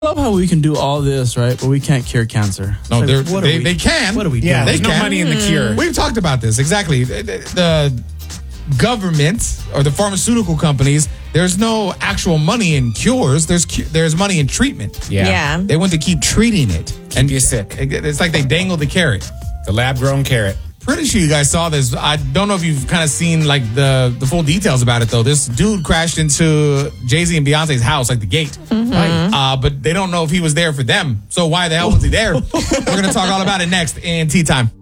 I love how we can do all this, right? But we can't cure cancer. It's No, like, they can. What are we doing? Yeah, They there's no can. money in the cure. We've talked about this. Exactly. The government or the pharmaceutical companies, there's no actual money in cures. There's money in treatment. Yeah. They want to keep treating it. And you're sick. It's like they dangle the carrot. The lab-grown carrot. Pretty sure you guys saw this. I don't know if you've kind of seen like the full details about it though. This dude crashed into Jay-Z and Beyonce's house, like the gate. But they don't know if he was there for them. So why the hell was he there? We're going to talk all about it next in Tea Time.